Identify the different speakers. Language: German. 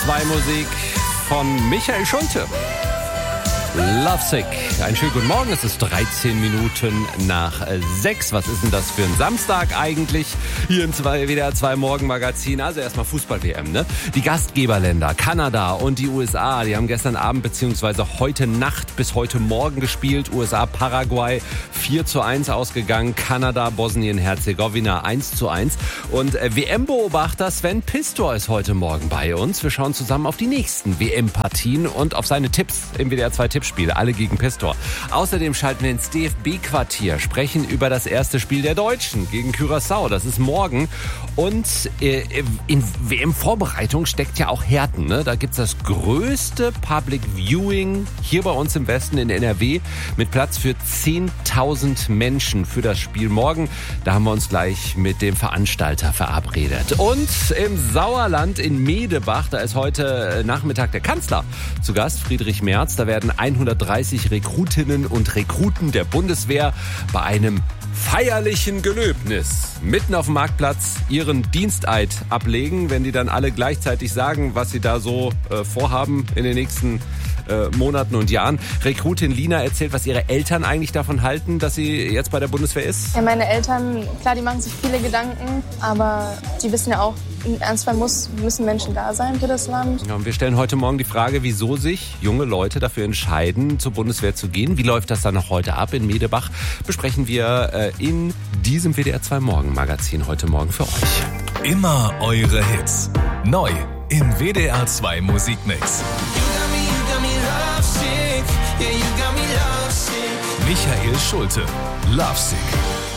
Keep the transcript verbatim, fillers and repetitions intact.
Speaker 1: zwei Musik von Michael Schulte. Lovesick. Einen schönen guten Morgen. Es ist dreizehn Minuten nach sechs. Was ist denn das für ein Samstag eigentlich? Hier im W D R zwei Morgenmagazin. Also erstmal Fußball-W M, ne? Die Gastgeberländer Kanada und die U S A, die haben gestern Abend bzw. heute Nacht bis heute Morgen gespielt. U S A, Paraguay vier zu eins ausgegangen. Kanada, Bosnien-Herzegowina eins zu eins. Und W M-Beobachter Sven Pistor ist heute Morgen bei uns. Wir schauen zusammen auf die nächsten W M-Partien und auf seine Tipps im W D R zwei Tippspiel. Alle gegen Pistor. Außerdem schalten wir ins D F B-Quartier, sprechen über das erste Spiel der Deutschen gegen Curaçao. Das ist morgen. Und äh, in W M-Vorbereitung steckt ja auch Herten. Ne? Da gibt's das größte Public Viewing hier bei uns im Westen in N R W mit Platz für zehntausend Menschen für das Spiel morgen. Da haben wir uns gleich mit dem Veranstalter verabredet. Und im Sauerland in Medebach, da ist heute Nachmittag der Kanzler zu Gast, Friedrich Merz. Da werden hundertdreißig Rekrutinnen und Rekruten der Bundeswehr bei einem feierlichen Gelöbnis mitten auf dem Marktplatz ihren Diensteid ablegen, wenn die dann alle gleichzeitig sagen, was sie da so äh, vorhaben in den nächsten äh, Monaten und Jahren. Rekrutin Lina erzählt, was ihre Eltern eigentlich davon halten, dass sie jetzt bei der Bundeswehr ist.
Speaker 2: Ja, meine Eltern, klar, die machen sich viele Gedanken, aber die wissen ja auch, in Ernstfall muss, müssen Menschen da sein für das Land.
Speaker 1: Ja, und wir stellen heute Morgen die Frage, wieso sich junge Leute dafür entscheiden, zur Bundeswehr zu gehen. Wie läuft das dann noch heute ab in Medebach? Besprechen wir äh, in diesem W D R zwei Morgenmagazin heute Morgen für euch.
Speaker 3: Immer eure Hits. Neu im W D R zwei Musikmix. Michael Schulte, Lovesick.